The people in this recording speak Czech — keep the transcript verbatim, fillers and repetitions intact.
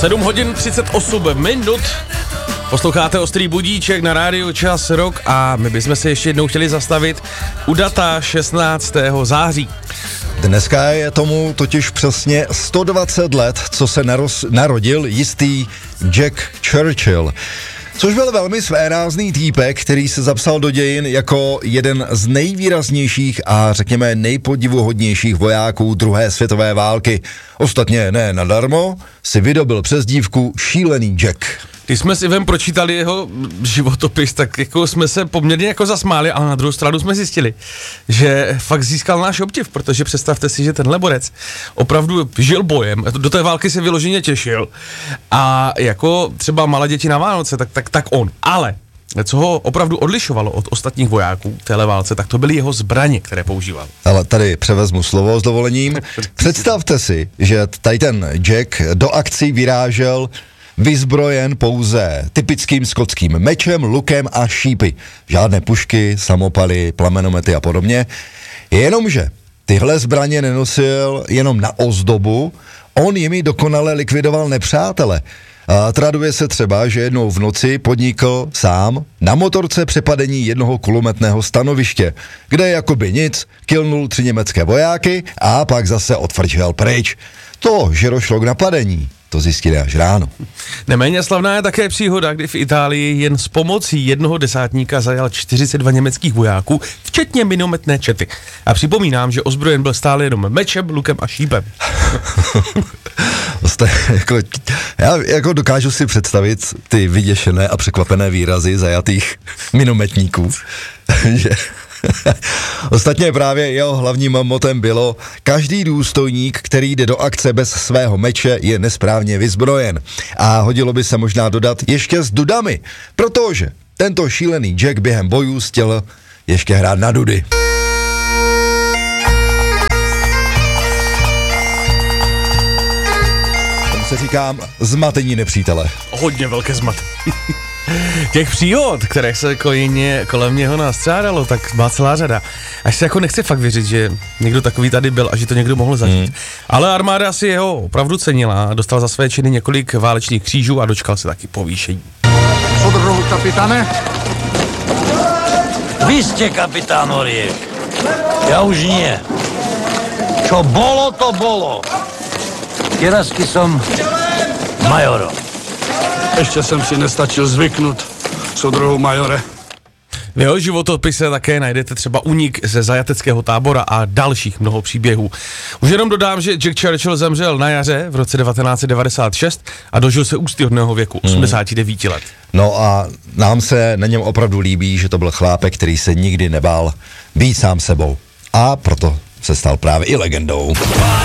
sedm hodin třicet osm minut. Posloucháte Ostrý budíček na rádiu Čas Rock a my bychom se ještě jednou chtěli zastavit u data šestnáctého září. Dneska je tomu totiž přesně sto dvacet let, co se naroz, narodil jistý Jack Churchill. Což byl velmi svérázný týpek, který se zapsal do dějin jako jeden z nejvýraznějších a řekněme nejpodivuhodnějších vojáků druhé světové války. Ostatně ne nadarmo si vydobil přezdívku Šílený Jack. Když jsme si Ivem pročítali jeho životopis, tak jako jsme se poměrně jako zasmáli, ale na druhou stranu jsme zjistili, že fakt získal náš obdiv, protože představte si, že tenhle borec opravdu žil bojem, do té války se vyloženě těšil a jako třeba malé děti na Vánoce, tak, tak, tak on. Ale co ho opravdu odlišovalo od ostatních vojáků v téhle válce, tak to byly jeho zbraně, které používal. Ale tady převezmu slovo s dovolením. Představte si, že tady ten Jack do akcí vyrážel vyzbrojen pouze typickým skotským mečem, lukem a šípy. Žádné pušky, samopaly, plamenomety a podobně. Jenomže tyhle zbraně nenosil jenom na ozdobu, on jimi dokonale likvidoval nepřátele. A traduje se třeba, že jednou v noci podnikl sám na motorce přepadení jednoho kulometného stanoviště, kde jakoby nic killnul tři německé vojáky a pak zase odfrčel pryč. To, že došlo k napadení, to zjistili až ráno. Neméně slavná je také příhoda, kdy v Itálii jen s pomocí jednoho desátníka zajal čtyřicet dva německých vojáků, včetně minometné čety. A připomínám, že ozbrojen byl stále jenom mečem, lukem a šípem. jako, já jako dokážu si představit ty vyděšené a překvapené výrazy zajatých minometníků, že... Ostatně právě jeho hlavním motem bylo: každý důstojník, který jde do akce bez svého meče, je nesprávně vyzbrojen. A hodilo by se možná dodat ještě s dudami, protože tento šílený Jack během bojů chtěl ještě hrát na dudy. Tomu se říkám zmatení nepřítele. Hodně velké zmatení. Těch příhod, které se kojině kolem něho nastřádalo, tak má celá řada. Až se jako nechce fakt věřit, že někdo takový tady byl a že to někdo mohl zažít. Hmm. Ale armáda si jeho opravdu cenila a dostal za své činy několik válečných křížů a dočkal se taky povýšení. Odrohu, kapitane. Vy jste kapitán Oriek. Já už nie. Čo bolo, to bolo. Kierazky som majorom. Ještě jsem si nestačil zvyknout, soudruhu majore. V jeho životopise také najdete třeba únik ze zajateckého tábora a dalších mnoho příběhů. Už jenom dodám, že Jack Churchill zemřel na jaře v roce devatenáct set devadesát šest a dožil se úctyhodného věku, osmdesát devět let. No a nám se na něm opravdu líbí, že to byl chlápek, který se nikdy nebál být sám sebou. A proto se stal právě i legendou.